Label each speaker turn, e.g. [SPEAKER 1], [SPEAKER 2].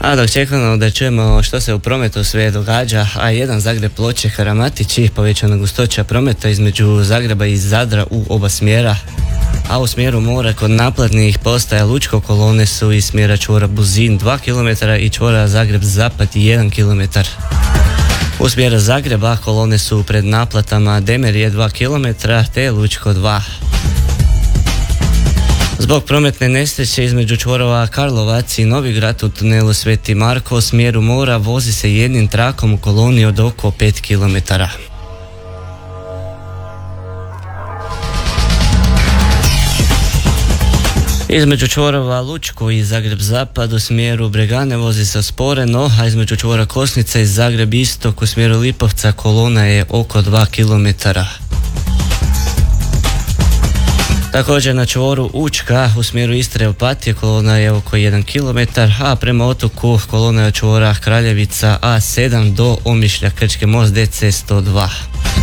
[SPEAKER 1] A dok čekamo da čujemo što se u prometu sve događa, A1 Zagreb Ploče Karamatići, povećana gustoća prometa između Zagreba i Zadra u oba smjera, a u smjeru mora kod naplatnih postaja Lučko kolone su iz smjera čvora Buzin 2 km i čvora Zagreb Zapad 1 km. U smjeru Zagreba kolone su pred naplatama Demerije 2 km te Lučko 2. Zbog prometne nesreće između čvorova Karlovac i Novigrad u tunelu Sveti Marko u smjeru mora vozi se jednim trakom u koloni od oko 5 km. Između čvorova Lučko i Zagreb Zapad u smjeru Bregane vozi se usporeno, a između čvora Kosnica i Zagreb Istok u smjeru Lipovca kolona je oko 2 km. Također na čvoru Učka u smjeru Istre Opatije kolona je oko 1 km, a prema otoku kolona je od čvora Kraljevica A7 do Omišlja Krčki most DC 102.